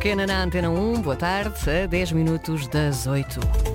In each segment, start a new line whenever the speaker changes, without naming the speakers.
Pequena na Antena 1, boa tarde, a 10 minutos das 8.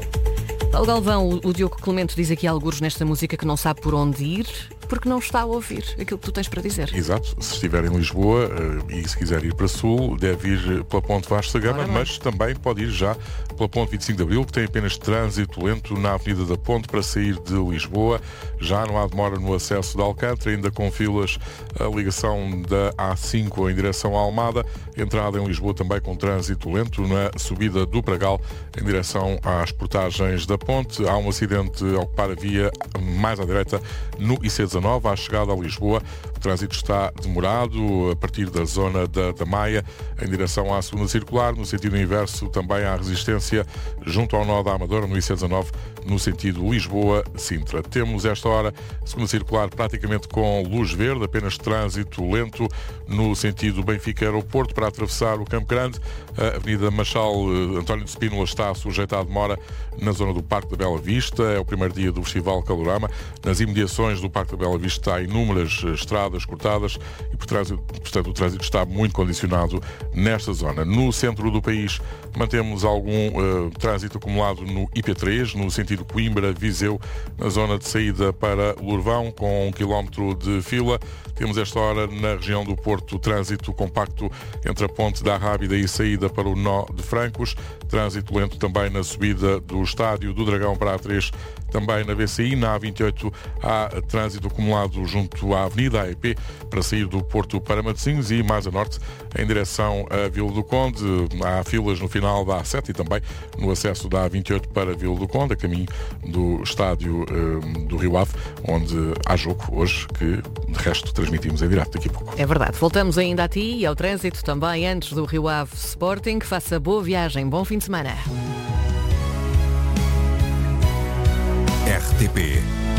Paulo Galvão, o Diogo Clemente diz aqui algures nesta música que não sabe por onde ir, porque não está a ouvir aquilo que tu tens para dizer.
Exato, se estiver em Lisboa e se quiser ir para Sul, deve ir pela Ponte Vasco da Gama, mas também pode ir já pela Ponte 25 de Abril, que tem apenas trânsito lento na Avenida da Ponte para sair de Lisboa. Já não há demora no acesso de Alcântara, ainda com filas a ligação da A5 em direção à Almada. Entrada em Lisboa também com trânsito lento na subida do Pragal em direção às portagens da Ponte. Há um acidente a ocupar a via mais à direita no IC19, à chegada a Lisboa. O trânsito está demorado a partir da zona da Maia em direção à segunda circular. No sentido inverso também há resistência junto ao nó da Amadora no IC19 no sentido Lisboa-Sintra. Temos esta hora segunda circular praticamente com luz verde, apenas trânsito lento no sentido Benfica-Aeroporto para atravessar o Campo Grande. A Avenida Machal António de Spínola está sujeita à demora na zona do Parque da Bela Vista. É o primeiro dia do Festival Calorama. Nas imediações do Parque da Bela Vista há inúmeras estradas cortadas e, portanto, o trânsito está muito condicionado nesta zona. No centro do país mantemos algum trânsito acumulado no IP3, no sentido Coimbra-Viseu, na zona de saída para Lourvão, com 1 km de fila. Temos esta hora na região do Porto trânsito compacto entre a Ponte da Rábida e saída para o Nó de Francos. Trânsito lento também na subida do Estádio do Dragão para a A3, também na VCI. Na A28 há trânsito acumulado junto à Avenida AEP para sair do Porto para Matosinhos e mais a norte em direção a Vila do Conde. Há filas no final da A7 e também no acesso da A28 para Vila do Conde, a caminho do estádio do Rio Ave, onde há jogo hoje que, de resto, transmitimos em direto daqui a pouco.
É verdade. Voltamos ainda a ti e ao trânsito também antes do Rio Ave Sporting. Faça boa viagem, bom fim de semana.